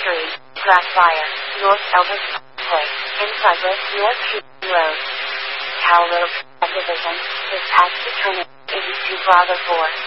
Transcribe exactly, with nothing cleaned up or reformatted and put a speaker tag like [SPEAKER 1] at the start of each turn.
[SPEAKER 1] three, Grassfire, North Elvis Place, in Cypress, North Houston Road. Tower Road, Division, dispatch to Trinity, eighty-two Bravo four.